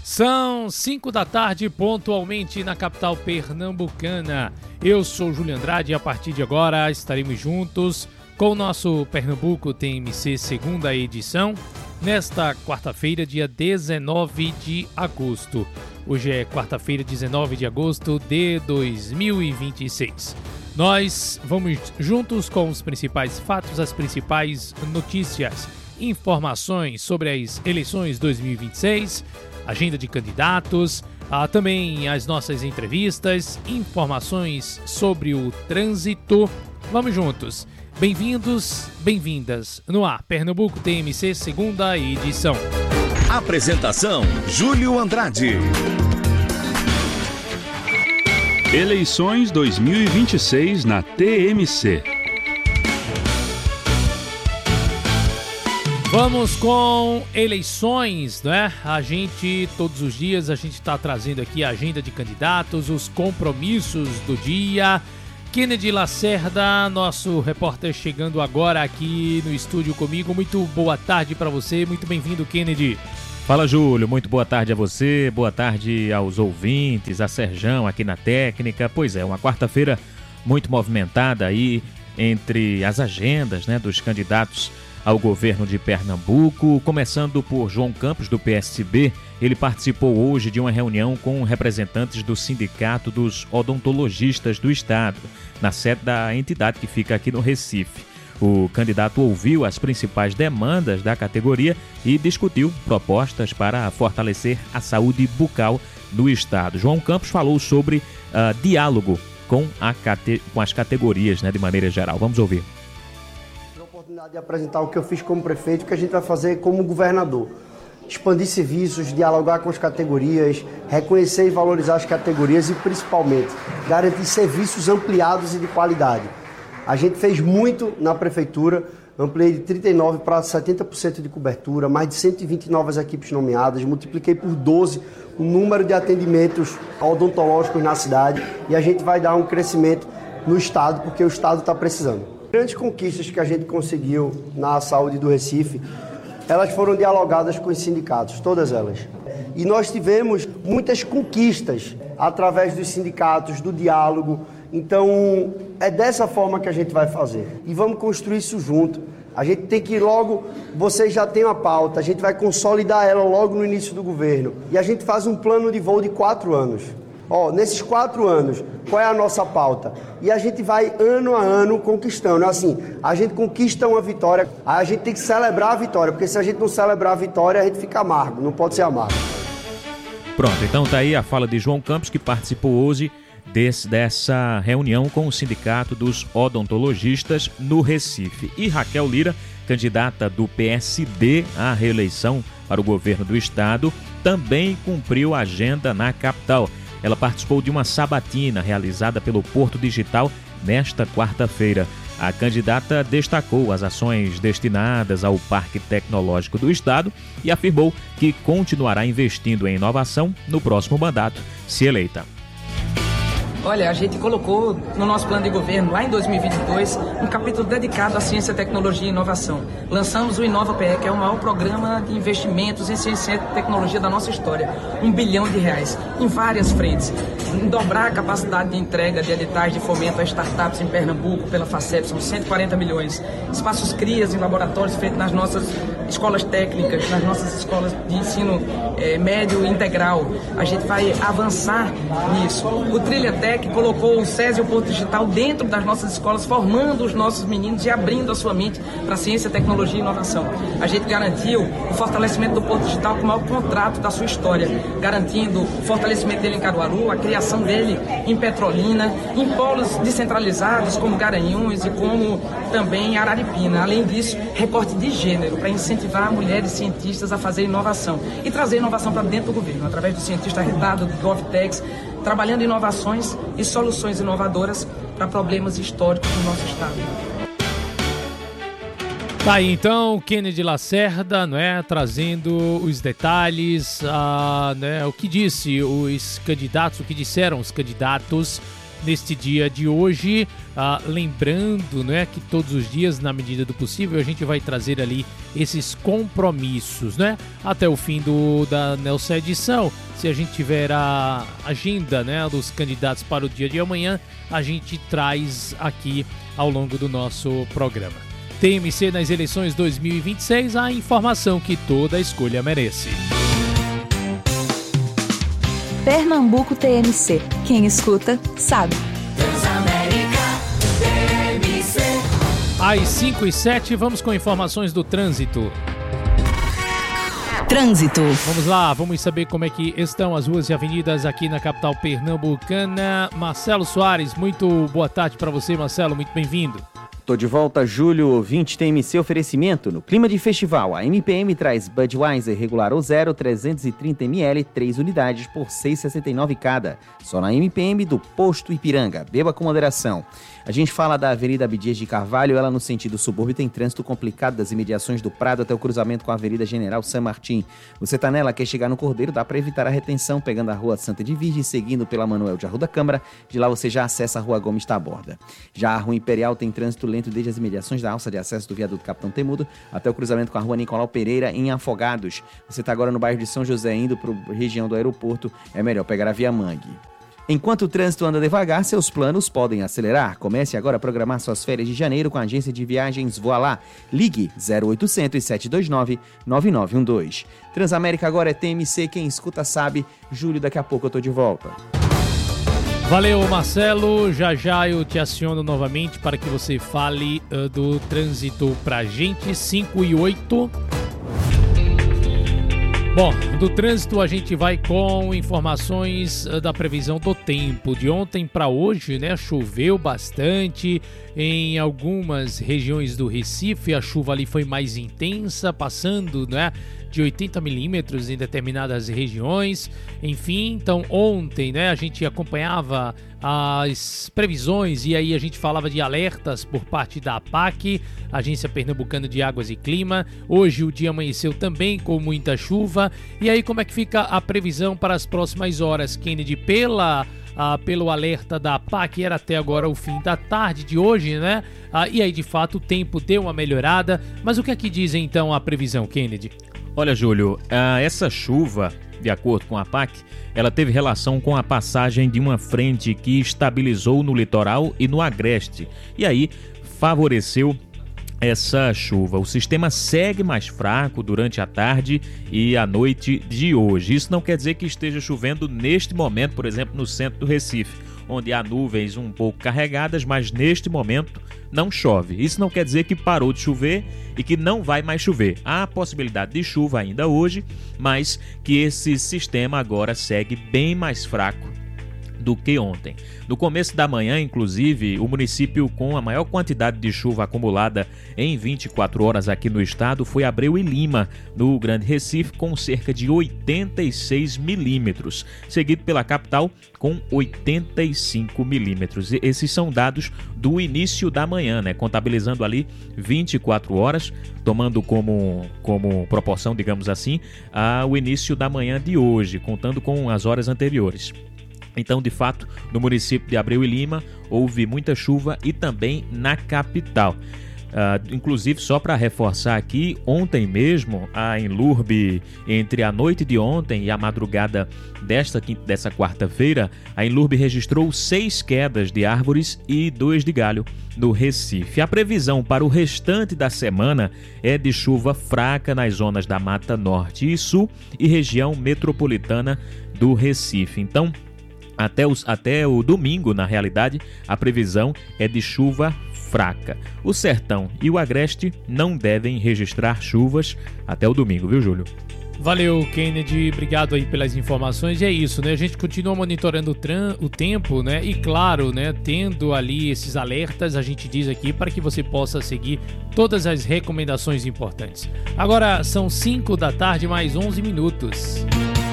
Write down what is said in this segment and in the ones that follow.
São 5 da tarde, pontualmente na capital pernambucana. Eu sou Júlio Andrade e a partir de agora estaremos juntos com o nosso Pernambuco TMC segunda edição, nesta quarta-feira, dia 19 de agosto. Hoje é quarta-feira, 19 de agosto de 2026. Nós vamos juntos com os principais fatos, as principais notícias, informações sobre as eleições 2026, agenda de candidatos, também as nossas entrevistas, informações sobre o trânsito. Vamos juntos. Bem-vindos, bem-vindas no ar, Pernambuco TMC, segunda edição. Apresentação, Júlio Andrade. Eleições 2026 na TMC. Vamos com eleições, né? Todos os dias, a gente está trazendo aqui a agenda de candidatos, os compromissos do dia. Kennedy Lacerda, nosso repórter, chegando agora aqui no estúdio comigo. Muito boa tarde para você, muito bem-vindo, Kennedy. Fala, Júlio, muito boa tarde a você, boa tarde aos ouvintes, a Serjão aqui na técnica. Pois é, uma quarta-feira muito movimentada aí entre as agendas, né, dos candidatos ao governo de Pernambuco, começando por João Campos, do PSB. Ele participou hoje de uma reunião com representantes do Sindicato dos Odontologistas do Estado, na sede da entidade que fica aqui no Recife. O candidato ouviu as principais demandas da categoria e discutiu propostas para fortalecer a saúde bucal no Estado. João Campos falou sobre diálogo com as categorias, né, de maneira geral. Vamos ouvir. De apresentar o que eu fiz como prefeito, o que a gente vai fazer como governador. Expandir serviços, dialogar com as categorias, reconhecer e valorizar as categorias e, principalmente, garantir serviços ampliados e de qualidade. A gente fez muito na prefeitura, ampliei de 39% para 70% de cobertura, mais de 120 novas equipes nomeadas, multipliquei por 12 o número de atendimentos odontológicos na cidade e a gente vai dar um crescimento no Estado, porque o Estado está precisando. Grandes conquistas que a gente conseguiu na saúde do Recife, elas foram dialogadas com os sindicatos, todas elas. E nós tivemos muitas conquistas através dos sindicatos, do diálogo. Então, é dessa forma que a gente vai fazer. E vamos construir isso junto. A gente tem que logo, vocês já têm uma pauta, a gente vai consolidar ela logo no início do governo. E a gente faz um plano de voo de 4 anos. Nesses 4 anos, qual é a nossa pauta? E a gente vai ano a ano conquistando. Assim, a gente conquista uma vitória, a gente tem que celebrar a vitória, porque se a gente não celebrar a vitória, a gente fica amargo, não pode ser amargo. Pronto, então tá aí a fala de João Campos, que participou hoje dessa reunião com o Sindicato dos Odontologistas no Recife. E Raquel Lira, candidata do PSD à reeleição para o governo do estado, também cumpriu a agenda na capital. Ela participou de uma sabatina realizada pelo Porto Digital nesta quarta-feira. A candidata destacou as ações destinadas ao Parque Tecnológico do Estado e afirmou que continuará investindo em inovação no próximo mandato, se eleita. Olha, a gente colocou no nosso plano de governo, lá em 2022, um capítulo dedicado à ciência, tecnologia e inovação. Lançamos o InovaPE, que é o maior programa de investimentos em ciência e tecnologia da nossa história. R$1 bilhão, em várias frentes. Dobrar a capacidade de entrega de editais de fomento a startups em Pernambuco pela FACEP, são 140 milhões. Espaços CRIAs em laboratórios feitos nas nossas escolas técnicas, nas nossas escolas de ensino médio integral. A gente vai avançar nisso. O TrilhaTech colocou o SESI e o Porto Digital dentro das nossas escolas, formando os nossos meninos e abrindo a sua mente para ciência, tecnologia e inovação. A gente garantiu o fortalecimento do Porto Digital com o maior contrato da sua história, garantindo o fortalecimento dele em Caruaru, a criação dele em Petrolina, em polos descentralizados como Garanhuns e como também Araripina. Além disso, recorte de gênero para incentivar mulheres cientistas a fazer inovação e trazer inovação para dentro do governo, através do cientista Retardo, do GovTex, trabalhando inovações e soluções inovadoras para problemas históricos do nosso estado. Tá aí então, Kennedy Lacerda, né, trazendo os detalhes, né, o que disseram os candidatos neste dia de hoje, lembrando, né, que todos os dias, na medida do possível, a gente vai trazer ali esses compromissos, né, até o fim da nessa edição. Se a gente tiver a agenda, né, dos candidatos para o dia de amanhã, a gente traz aqui ao longo do nosso programa. TMC nas eleições 2026, a informação que toda escolha merece. Pernambuco TMC. Quem escuta, sabe. Às 5h07, vamos com informações do trânsito. Trânsito. Vamos lá, vamos saber como é que estão as ruas e avenidas aqui na capital pernambucana. Marcelo Soares, muito boa tarde para você, Marcelo, muito bem-vindo. Tô de volta, Júlio, ouvinte TMC oferecimento. No clima de festival, a MPM traz Budweiser regular ou zero, 330ml, 3 unidades por R$ 6,69 cada. Só na MPM do Posto Ipiranga. Beba com moderação. A gente fala da Avenida Abdias de Carvalho, ela no sentido subúrbio tem trânsito complicado das imediações do Prado até o cruzamento com a Avenida General San Martín. Você tá nela, quer chegar no Cordeiro, dá para evitar a retenção pegando a Rua Santa de Virgem, seguindo pela Manuel de Arruda Câmara. De lá você já acessa a Rua Gomes Taborda. Já a Rua Imperial tem trânsito lento desde as imediações da alça de acesso do viaduto Capitão Temudo até o cruzamento com a Rua Nicolau Pereira em Afogados. Você tá agora no bairro de São José, indo para a região do aeroporto, é melhor pegar a Via Mangue. Enquanto o trânsito anda devagar, seus planos podem acelerar. Comece agora a programar suas férias de janeiro com a agência de viagens Voa Lá. Ligue 0800 729 9912. Transamérica agora é TMC, quem escuta sabe. Júlio, daqui a pouco eu tô de volta. Valeu, Marcelo. Já eu te aciono novamente para que você fale do trânsito pra gente. 5h08. Bom, do trânsito a gente vai com informações da previsão do tempo. De ontem para hoje, né, choveu bastante em algumas regiões do Recife. A chuva ali foi mais intensa, passando, né, de 80 milímetros em determinadas regiões. Enfim, então ontem, né, a gente acompanhava as previsões e aí a gente falava de alertas por parte da APAC, Agência Pernambucana de Águas e Clima. Hoje o dia amanheceu também com muita chuva. E aí como é que fica a previsão para as próximas horas, Kennedy? Pelo alerta da APAC, era até agora o fim da tarde de hoje, né? E aí de fato o tempo deu uma melhorada. Mas o que é que diz então a previsão, Kennedy? Olha, Júlio, essa chuva, de acordo com a APAC, ela teve relação com a passagem de uma frente que estabilizou no litoral e no agreste. E aí favoreceu essa chuva. O sistema segue mais fraco durante a tarde e a noite de hoje. Isso não quer dizer que esteja chovendo neste momento, por exemplo, no centro do Recife, onde há nuvens um pouco carregadas, mas neste momento não chove. Isso não quer dizer que parou de chover e que não vai mais chover. Há possibilidade de chuva ainda hoje, mas que esse sistema agora segue bem mais fraco do que ontem. No começo da manhã, inclusive, o município com a maior quantidade de chuva acumulada em 24 horas aqui no estado foi Abreu e Lima, no Grande Recife, com cerca de 86 milímetros, seguido pela capital com 85 milímetros. Esses são dados do início da manhã, né? Contabilizando ali 24 horas, tomando como proporção, digamos assim, o início da manhã de hoje, contando com as horas anteriores. Então, de fato, no município de Abreu e Lima, houve muita chuva e também na capital. Inclusive, só para reforçar aqui, ontem mesmo, em Enlurbe, entre a noite de ontem e a madrugada dessa quarta-feira, a Enlurbe registrou 6 quedas de árvores e 2 de galho no Recife. A previsão para o restante da semana é de chuva fraca nas zonas da Mata Norte e Sul e região metropolitana do Recife. Então, até o domingo, na realidade, a previsão é de chuva fraca. O Sertão e o Agreste não devem registrar chuvas até o domingo, viu, Júlio? Valeu, Kennedy, obrigado aí pelas informações. E é isso, né? A gente continua monitorando o tempo, né? E claro, né? Tendo ali esses alertas, a gente diz aqui para que você possa seguir todas as recomendações importantes. Agora são 5 da tarde, mais 11 minutos.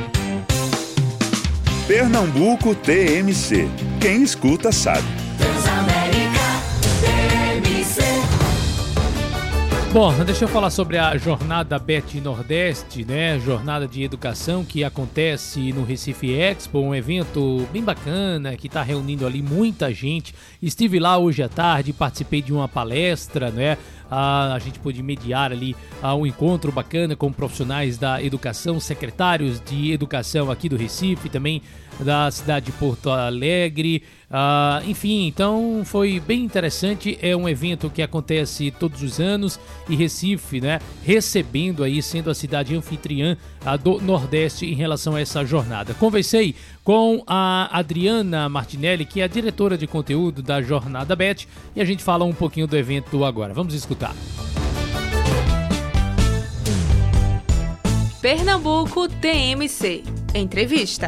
Pernambuco TMC. Quem escuta sabe. Transamérica TMC. Bom, deixa eu falar sobre a Jornada BET Nordeste, né? Jornada de Educação que acontece no Recife Expo, um evento bem bacana que está reunindo ali muita gente. Estive lá hoje à tarde, participei de uma palestra, né? A gente pôde mediar ali um encontro bacana com profissionais da educação, secretários de educação aqui do Recife, também da cidade de Porto Alegre. Enfim, então foi bem interessante. É um evento que acontece todos os anos e Recife, né, recebendo aí, sendo a cidade anfitriã do Nordeste em relação a essa jornada. Conversei com a Adriana Martinelli, que é a diretora de conteúdo da Jornada BET, e a gente fala um pouquinho do evento agora. Vamos escutar. Pernambuco TMC. Entrevista.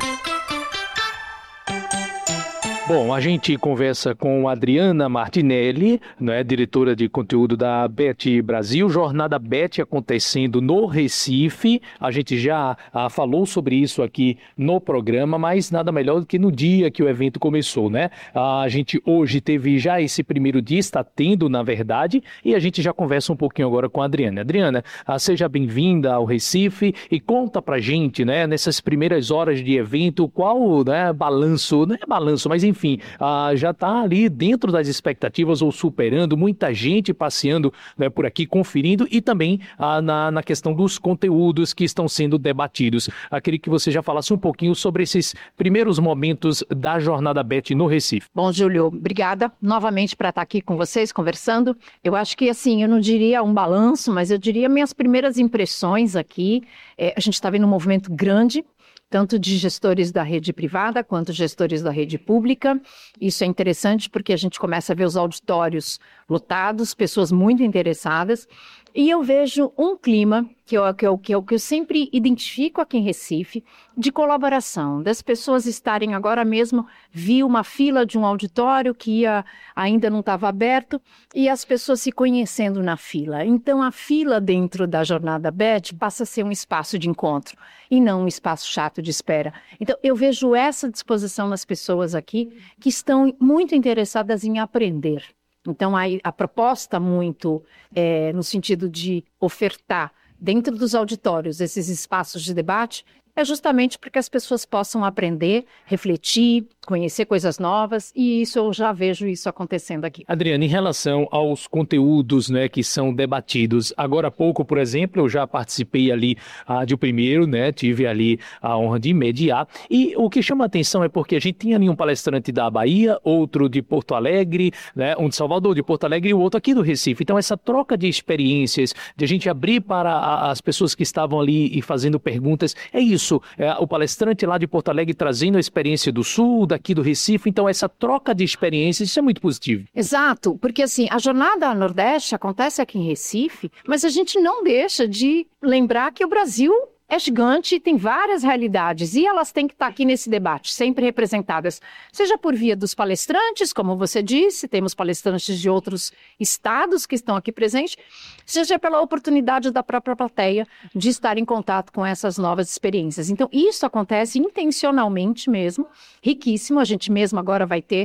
Bom, a gente conversa com a Adriana Martinelli, né, diretora de conteúdo da BET Brasil, Jornada BET acontecendo no Recife. A gente já falou sobre isso aqui no programa, mas nada melhor do que no dia que o evento começou, né? A gente hoje teve já esse primeiro dia, está tendo, na verdade, e a gente já conversa um pouquinho agora com a Adriana. Adriana, seja bem-vinda ao Recife e conta pra gente, né, nessas primeiras horas de evento, qual, né, balanço, não é balanço, mas enfim, já está ali dentro das expectativas ou superando, muita gente passeando, né, por aqui, conferindo, e também na questão dos conteúdos que estão sendo debatidos. Queria que você já falasse um pouquinho sobre esses primeiros momentos da Jornada BET no Recife. Bom, Júlio, obrigada novamente para estar aqui com vocês, conversando. Eu acho que, assim, eu não diria um balanço, mas eu diria minhas primeiras impressões aqui. A gente está vendo um movimento grande, tanto de gestores da rede privada quanto gestores da rede pública. Isso é interessante porque a gente começa a ver os auditórios lotados, pessoas muito interessadas, e eu vejo um clima que eu sempre identifico aqui em Recife, de colaboração, das pessoas estarem agora mesmo, vi uma fila de um auditório que ainda não estava aberto, e as pessoas se conhecendo na fila. Então a fila dentro da Jornada BET passa a ser um espaço de encontro, e não um espaço chato de espera. Então eu vejo essa disposição nas pessoas aqui, que estão muito interessadas em aprender. Então a proposta muito no sentido de ofertar dentro dos auditórios esses espaços de debate é justamente para que as pessoas possam aprender, refletir, conhecer coisas novas, e isso eu já vejo isso acontecendo aqui. Adriana, em relação aos conteúdos, né, que são debatidos, agora há pouco, por exemplo, eu já participei ali de um primeiro, né, tive ali a honra de mediar, e o que chama a atenção é porque a gente tinha ali um palestrante da Bahia, outro de Porto Alegre, né, um de Salvador, de Porto Alegre, e o outro aqui do Recife. Então essa troca de experiências, de a gente abrir para as pessoas que estavam ali e fazendo perguntas, é isso. O palestrante lá de Porto Alegre trazendo a experiência do Sul, daqui do Recife, então essa troca de experiências, isso é muito positivo. Exato, porque assim, a Jornada Nordeste acontece aqui em Recife, mas a gente não deixa de lembrar que o Brasil é gigante e tem várias realidades, e elas têm que estar aqui nesse debate, sempre representadas, seja por via dos palestrantes, como você disse, temos palestrantes de outros estados que estão aqui presentes, seja pela oportunidade da própria plateia de estar em contato com essas novas experiências. Então, isso acontece intencionalmente mesmo, riquíssimo. A gente mesmo agora vai ter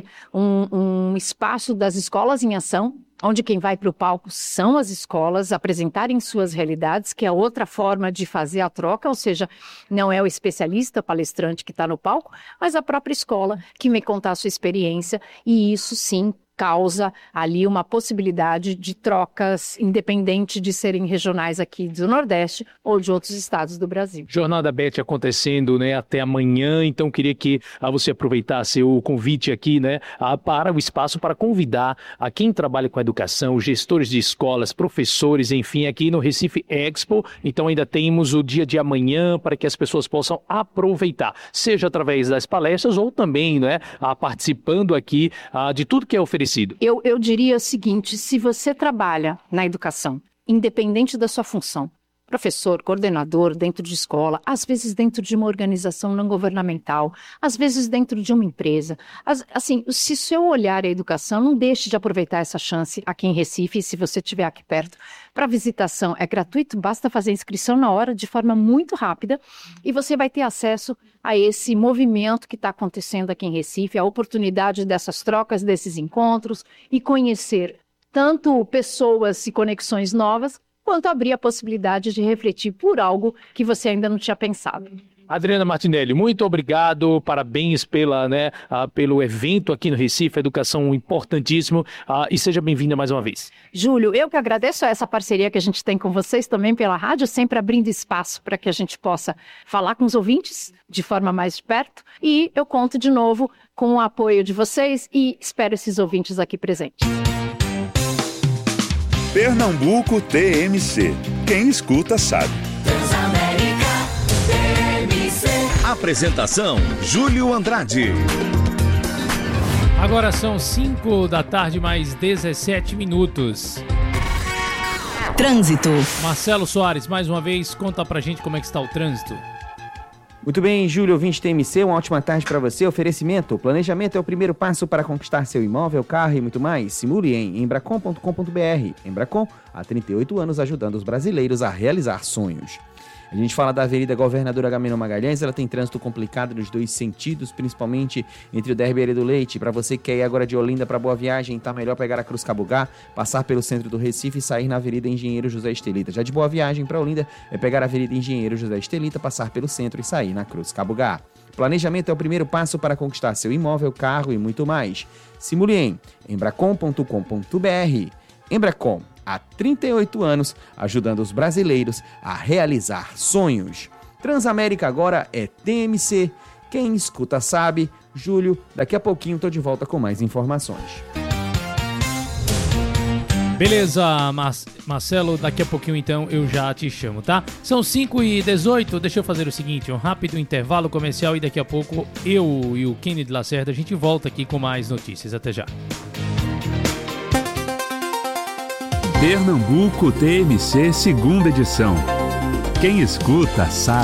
um espaço das escolas em ação, onde quem vai para o palco são as escolas apresentarem suas realidades, que é outra forma de fazer a troca, ou seja, não é o especialista, o palestrante que está no palco, mas a própria escola que vem contar a sua experiência, e isso sim causa ali uma possibilidade de trocas, independente de serem regionais aqui do Nordeste ou de outros estados do Brasil. Jornada BET acontecendo, né, até amanhã, então queria que você aproveitasse o convite aqui, né, para o espaço para convidar a quem trabalha com educação, gestores de escolas, professores, enfim, aqui no Recife Expo. Então ainda temos o dia de amanhã para que as pessoas possam aproveitar, seja através das palestras ou também, né, participando aqui de tudo que é oferecido. Eu diria o seguinte: se você trabalha na educação, independente da sua função, professor, coordenador dentro de escola, às vezes dentro de uma organização não governamental, às vezes dentro de uma empresa, assim, se o seu olhar é a educação, não deixe de aproveitar essa chance aqui em Recife, se você estiver aqui perto. Para visitação é gratuito, basta fazer a inscrição na hora, de forma muito rápida, e você vai ter acesso a esse movimento que está acontecendo aqui em Recife, a oportunidade dessas trocas, desses encontros, e conhecer tanto pessoas e conexões novas, quanto abrir a possibilidade de refletir por algo que você ainda não tinha pensado. Adriana Martinelli, muito obrigado, parabéns pelo evento aqui no Recife, educação importantíssimo, e seja bem-vinda mais uma vez. Júlio, eu que agradeço essa parceria que a gente tem com vocês também pela rádio, sempre abrindo espaço para que a gente possa falar com os ouvintes de forma mais de perto, e eu conto de novo com o apoio de vocês e espero esses ouvintes aqui presentes. Pernambuco TMC. Quem escuta sabe. Apresentação: Júlio Andrade. Agora são 5 da tarde, mais 17 minutos. Trânsito. Marcelo Soares, mais uma vez, conta pra gente como é que está o trânsito. Muito bem, Júlio, ouvinte TMC, uma ótima tarde para você. Oferecimento: o planejamento é o primeiro passo para conquistar seu imóvel, carro e muito mais. Simule em embracon.com.br. Embracon, há 38 anos ajudando os brasileiros a realizar sonhos. A gente fala da Avenida Governador Agamenon Magalhães, ela tem trânsito complicado nos dois sentidos, principalmente entre o Derby e do Leite. Para você que quer ir agora de Olinda para Boa Viagem, tá melhor pegar a Cruz Cabugá, passar pelo centro do Recife e sair na Avenida Engenheiro José Estelita. Já de Boa Viagem para Olinda é pegar a Avenida Engenheiro José Estelita, passar pelo centro e sair na Cruz Cabugá. Planejamento é o primeiro passo para conquistar seu imóvel, carro e muito mais. Simule em embracon.com.br. Embracon, há 38 anos, ajudando os brasileiros a realizar sonhos. Transamérica agora é TMC. Quem escuta sabe. Júlio, daqui a pouquinho tô de volta com mais informações. Beleza, Marcelo, daqui a pouquinho então eu já te chamo, tá? São 5h18, deixa eu fazer o seguinte, um rápido intervalo comercial e daqui a pouco eu e o Kennedy Lacerda a gente volta aqui com mais notícias. Até já. Pernambuco TMC, segunda edição. Quem escuta sabe.